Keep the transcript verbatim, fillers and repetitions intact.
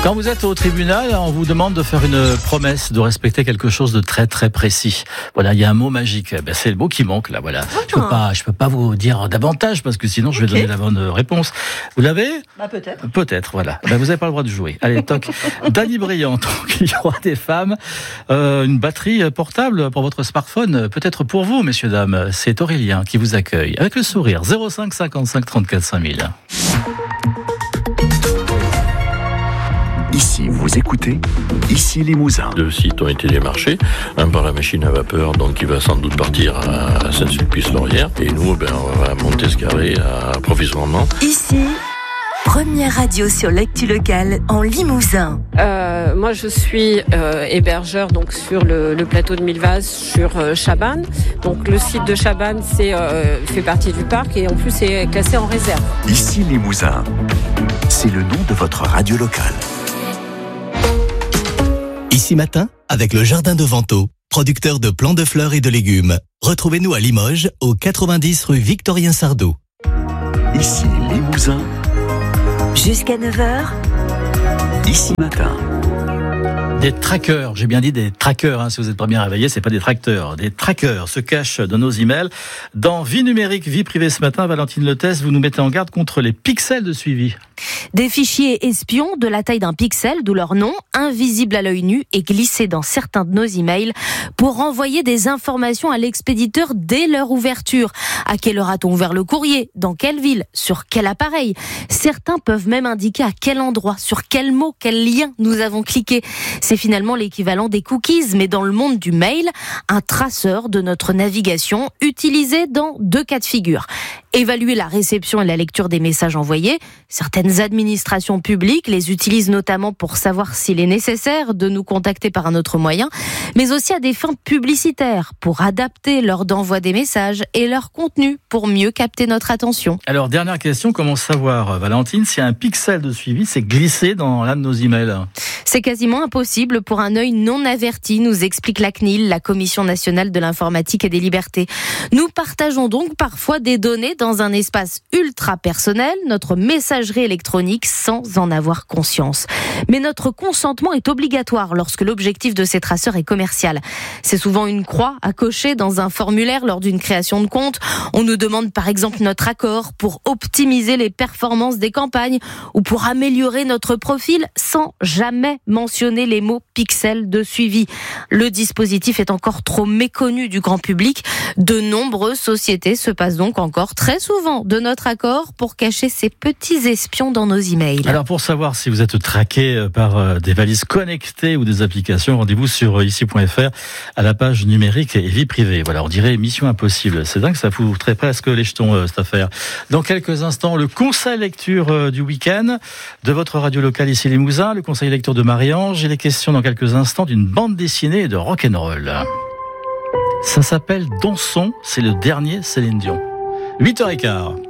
Quand vous êtes au tribunal, on vous demande de faire une promesse, de respecter quelque chose de très très précis. Voilà, il y a un mot magique. Ben, c'est le mot qui manque là. Voilà. Ah. Je peux pas, je peux pas vous dire davantage parce que sinon je vais okay. donner la bonne réponse. Vous l'avez ? Bah peut-être. Peut-être, voilà. Ben, vous n'avez pas le droit de jouer. Allez, toc. Dany Briand, il y aura des femmes, euh, une batterie portable pour votre smartphone, peut-être pour vous, messieurs dames. C'est Aurélien qui vous accueille avec le sourire. zéro cinq cinquante-cinq trente-quatre cinq mille. Ici, vous écoutez, ici Limousin. Deux sites ont été démarchés, un par la machine à vapeur, donc il va sans doute partir à Saint-Sulpice-Laurière, et nous, ben, on va monter ce carré à provisoirement. Ici, première radio sur l'actu locale en Limousin. Euh, moi, je suis euh, hébergeur donc sur le, le plateau de Millevaches, sur euh, Chabannes. Donc le site de Chabannes c'est, euh, fait partie du parc et en plus c'est classé en réserve. Ici Limousin, c'est le nom de votre radio locale. Ici Matin, avec le Jardin de Vento, producteur de plants de fleurs et de légumes. Retrouvez-nous à Limoges, au quatre-vingt-dix rue Victorien Sardou. Ici Limousin. Jusqu'à neuf heures. Ici Matin. Des trackers, j'ai bien dit des trackers, hein, si vous êtes pas bien réveillés, c'est pas des tracteurs. Des trackers se cachent dans nos emails. Dans Vie numérique, vie privée ce matin, Valentine Letès, vous nous mettez en garde contre les pixels de suivi. Des fichiers espions de la taille d'un pixel, d'où leur nom, invisibles à l'œil nu et glissés dans certains de nos emails pour renvoyer des informations à l'expéditeur dès leur ouverture. À quelle heure a-t-on ouvert le courrier ? Dans quelle ville ? Sur quel appareil ? Certains peuvent même indiquer à quel endroit, sur quel mot, quel lien nous avons cliqué. C'est finalement l'équivalent des cookies, mais dans le monde du mail, un traceur de notre navigation utilisé dans deux cas de figure. Évaluer la réception et la lecture des messages envoyés. Certaines administrations publiques les utilisent notamment pour savoir s'il est nécessaire de nous contacter par un autre moyen, mais aussi à des fins publicitaires, pour adapter l'heure d'envoi des messages et leur contenu pour mieux capter notre attention. Alors, dernière question, comment savoir, Valentine, si un pixel de suivi s'est glissé dans l'un de nos emails ? C'est quasiment impossible pour un œil non averti, nous explique la C N I L, la Commission nationale de l'informatique et des libertés. Nous partageons donc parfois des données dans un espace ultra personnel, notre messagerie électronique, sans en avoir conscience. Mais notre consentement est obligatoire lorsque l'objectif de ces traceurs est commercial. C'est souvent une croix à cocher dans un formulaire lors d'une création de compte. On nous demande par exemple notre accord pour optimiser les performances des campagnes ou pour améliorer notre profil sans jamais mentionner les mots pixels de suivi. Le dispositif est encore trop méconnu du grand public. De nombreuses sociétés se passent donc encore très souvent de notre accord pour cacher ces petits espions dans nos emails. Alors pour savoir si vous êtes traqué par des valises connectées ou des applications, rendez-vous sur ici point f r à la page numérique et vie privée. Voilà, on dirait mission impossible. C'est dingue, ça foutrait presque les jetons cette affaire. Dans quelques instants, le conseil lecture du week-end de votre radio locale ici Limousin, le conseil lecture de Marie-Ange. Il est question dans quelques instants d'une bande dessinée et de rock'n'roll. Ça s'appelle Dansons, c'est le dernier Céline Dion. huit heures quinze.